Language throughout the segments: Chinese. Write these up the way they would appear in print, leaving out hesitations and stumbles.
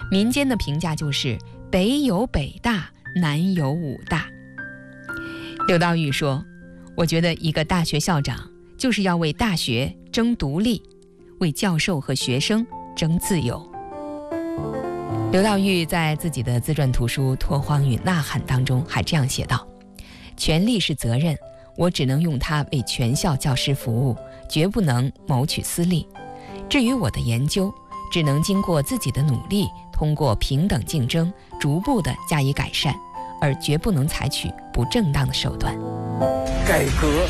民间的评价就是北有北大，南有武大。刘道玉说，我觉得一个大学校长就是要为大学争独立，为教授和学生争自由。刘道玉在自己的自传图书《拓荒与呐喊》当中还这样写道，权力是责任，我只能用它为全校教师服务，绝不能谋取私利。至于我的研究，只能经过自己的努力，通过平等竞争逐步地加以改善，而绝不能采取不正当的手段。 改革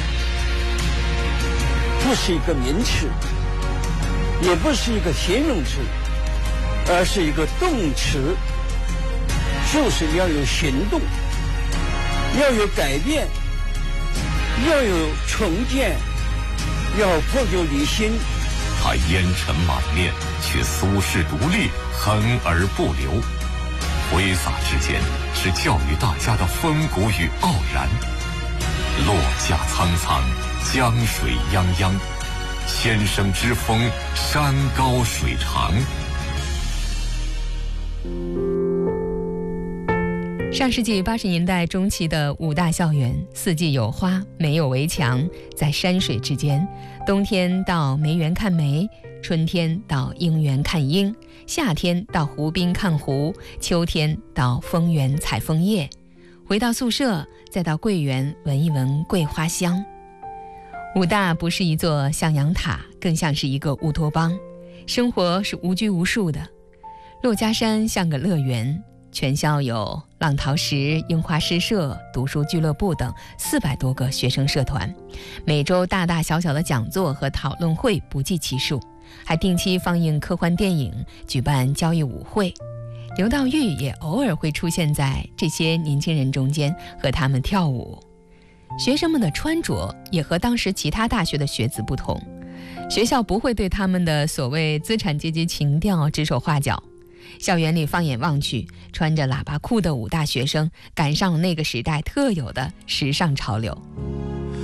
不是一个名词，也不是一个形容词，而是一个动词，就是要有行动，要有改变，要有重建，要破旧立新。 他烟尘满面，却苏轼独立，恒而不流。挥洒之间，是教育大家的风骨与傲然。落架苍苍，江水泱泱，先生之风，山高水长。 上世纪80年代中期的武大校园，四季有花，没有围墙，在山水之间。冬天到梅园看梅，春天到樱园看樱，夏天到湖滨看湖，秋天到枫园采枫叶。回到宿舍，再到桂园闻一闻桂花香。武大不是一座象牙塔，更像是一个乌托邦，生活是无拘无束的。珞珈山像个乐园，全校有浪淘石、樱花诗社、读书俱乐部等400多个学生社团，每周大大小小的讲座和讨论会不计其数，还定期放映科幻电影，举办交谊舞会。刘道玉也偶尔会出现在这些年轻人中间，和他们跳舞。学生们的穿着也和当时其他大学的学子不同，学校不会对他们的所谓资产阶级情调指手画脚。校园里放眼望去，穿着喇叭裤的武大学生赶上了那个时代特有的时尚潮流。